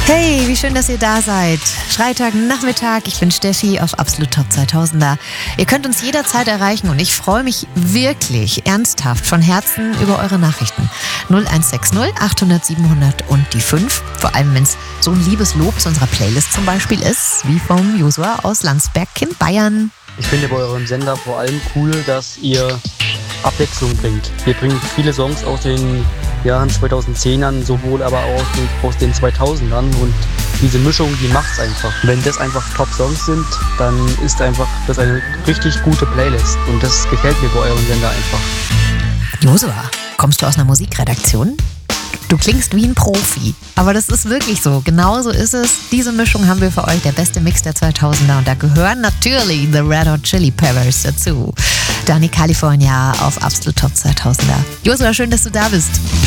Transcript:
Hey, wie schön, dass ihr da seid. Freitagnachmittag, ich bin Steffi auf Absolut Top 2000er. Ihr könnt uns jederzeit erreichen und ich freue mich wirklich ernsthaft von Herzen über eure Nachrichten. 0160 800 700 und die 5. Vor allem, wenn es so ein liebes Lob aus unserer Playlist zum Beispiel ist, wie vom Josua aus Landsberg in Bayern. Ich finde bei eurem Sender vor allem cool, dass ihr Abwechslung bringt. Wir bringen viele Songs aus den Jahren 2010ern, sowohl aber auch aus den 2000ern und diese Mischung, die macht's einfach. Wenn das einfach Top-Songs sind, dann ist einfach das eine richtig gute Playlist und das gefällt mir bei eurem Sender einfach. Josua, kommst du aus einer Musikredaktion? Du klingst wie ein Profi, aber das ist wirklich so. Genauso ist es. Diese Mischung haben wir für euch, der beste Mix der 2000er. Und da gehören natürlich The Red Hot Chili Peppers dazu. Danny California auf Absolut Top 2000er. Josua, schön, dass du da bist.